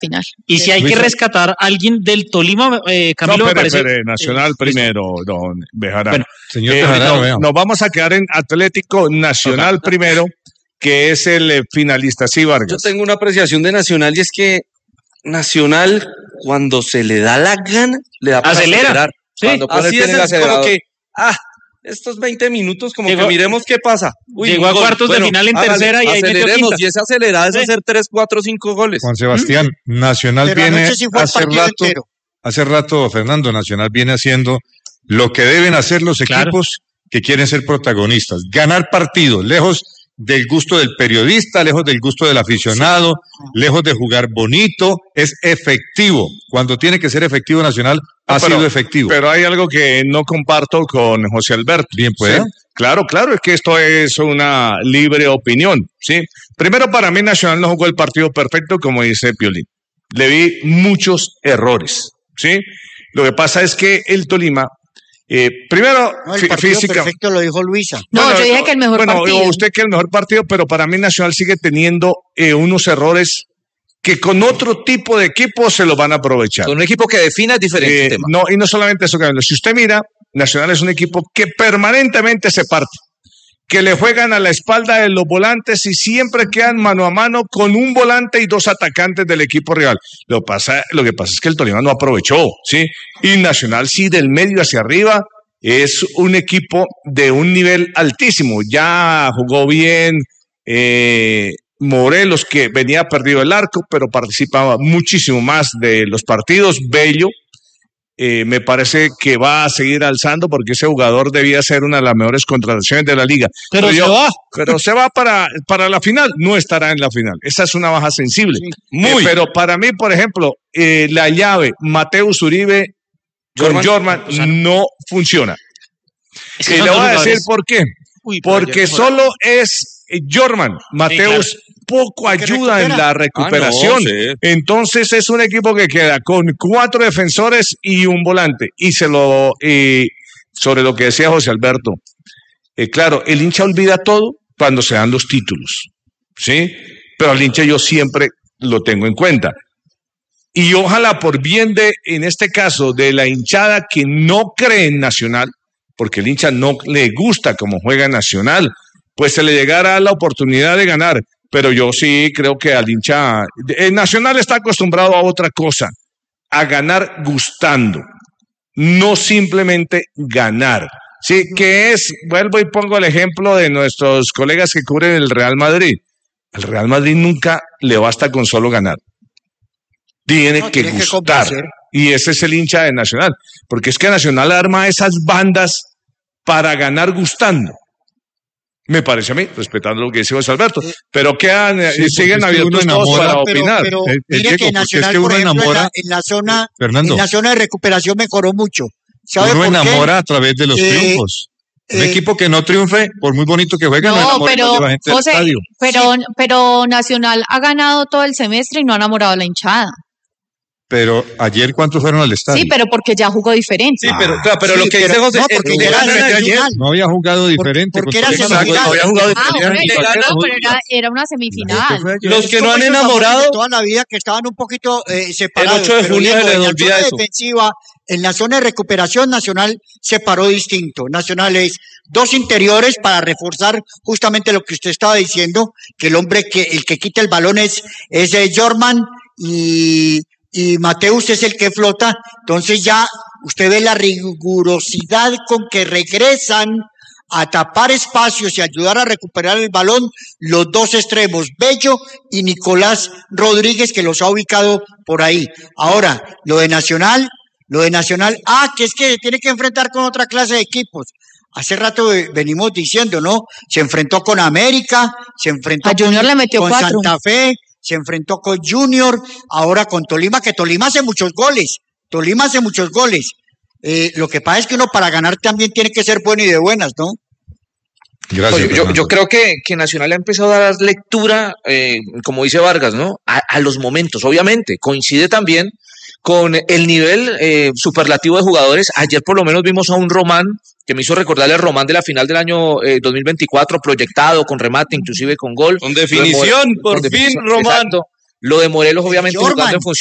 final. Y si hay que rescatar a alguien del Tolima, Camilo, me parece... Nacional primero, don Bejarano. Bueno, señor Bejarano, nos vamos a quedar en Atlético Nacional primero, que es el finalista. Sí, Vargas. Yo tengo una apreciación de Nacional y es que Nacional, cuando se le da la gana, le da para acelerar. Sí, cuando pone así el pie en el es, acelerador. Como que, estos 20 minutos, como que miremos qué pasa. Llegó a cuartos de final en tercera y ahí metió quinta. Y esa acelerada es hacer 3, 4, 5 goles. Juan Sebastián, Nacional viene hace rato, Fernando, Nacional viene haciendo lo que deben hacer los equipos que quieren ser protagonistas. Ganar partidos, lejos del gusto del periodista, lejos del gusto del aficionado, lejos de jugar bonito, es efectivo. Cuando tiene que ser efectivo Nacional, ha sido efectivo. Pero hay algo que no comparto con José Alberto. Bien, pues. ¿Sí? Claro, es que esto es una libre opinión, ¿sí? Primero, para mí Nacional no jugó el partido perfecto, como dice Piolín. Le vi muchos errores, ¿sí? Lo que pasa es que el Tolima... primero, el partido perfecto lo dijo Luisa. No, yo dije que el mejor partido. Usted que el mejor partido, pero para mí Nacional sigue teniendo unos errores que con otro tipo de equipo se los van a aprovechar. Con un equipo que defina es diferente tema. No, y no solamente eso, si usted mira, Nacional es un equipo que permanentemente se parte, que le juegan a la espalda de los volantes y siempre quedan mano a mano con un volante y 2 atacantes del equipo rival. Lo que pasa es que el Tolima no aprovechó, ¿sí? Y Nacional sí, del medio hacia arriba, es un equipo de un nivel altísimo. Ya jugó bien Morelos, que venía perdido el arco, pero participaba muchísimo más de los partidos. Bello. Me parece que va a seguir alzando porque ese jugador debía ser una de las mejores contrataciones de la liga. Pero se va para la final, no estará en la final. Esa es una baja sensible. Sí, pero para mí, por ejemplo, la llave Mateus Uribe con Jorman no funciona. Y le voy a decir por qué. Porque solo es Jorman. Mateus poco ayuda en la recuperación. Entonces es un equipo que queda con 4 defensores y un volante. Y sobre lo que decía José Alberto, claro, el hincha olvida todo cuando se dan los títulos, ¿sí? Pero al hincha yo siempre lo tengo en cuenta. Y ojalá por bien en este caso, de la hinchada que no cree en Nacional, porque el hincha no le gusta cómo juega Nacional, pues se le llegara la oportunidad de ganar. Pero yo sí creo que al hincha... El Nacional está acostumbrado a otra cosa, a ganar gustando, no simplemente ganar. Sí, que vuelvo y pongo el ejemplo de nuestros colegas que cubren el Real Madrid. Al Real Madrid nunca le basta con solo ganar. Tiene que gustar. Y ese es el hincha de Nacional. Porque es que Nacional arma esas bandas para ganar gustando. Me parece a mí, respetando lo que dice José Alberto, pero siguen abiertos todos para opinar. Pero mire que Nacional, por ejemplo, en la zona de recuperación mejoró mucho. ¿Sabe uno enamora a través de los triunfos. Un equipo que no triunfe, por muy bonito que juegue, no enamora a la gente del estadio. Pero Nacional ha ganado todo el semestre y no ha enamorado a la hinchada. Pero ayer, ¿cuántos fueron al estadio? Sí, pero porque ya jugó diferente. Sí, pero lo que dice José... No, porque no había jugado diferente. Porque era semifinal. No había jugado diferente. Pero era una semifinal. Los que no han enamorado... Toda la vida que estaban un poquito separados. El 8 de junio se les olvida eso. Defensiva, en la zona de recuperación, Nacional se paró distinto. Nacional es 2 interiores para reforzar justamente lo que usted estaba diciendo, que el que quita el balón es Jorman y Mateus es el que flota. Entonces ya usted ve la rigurosidad con que regresan a tapar espacios y ayudar a recuperar el balón los 2 extremos, Bello y Nicolás Rodríguez, que los ha ubicado por ahí. Ahora, lo de Nacional, que es que tiene que enfrentar con otra clase de equipos. Hace rato venimos diciendo, ¿no? Se enfrentó con América, se enfrentó a Junior le metió con 4. Santa Fe, se enfrentó con Junior, ahora con Tolima, que Tolima hace muchos goles. Lo que pasa es que uno para ganar también tiene que ser bueno y de buenas, ¿no? Gracias, yo creo que Nacional ha empezado a dar lectura, como dice Vargas, ¿no? A los momentos, obviamente. Coincide también con el nivel superlativo de jugadores. Ayer por lo menos vimos a un Román que me hizo recordarle al Román de la final del año 2024, proyectado, con remate, inclusive con gol. Con definición, por fin, Román. Exacto. Lo de Morelos, obviamente, jugando en función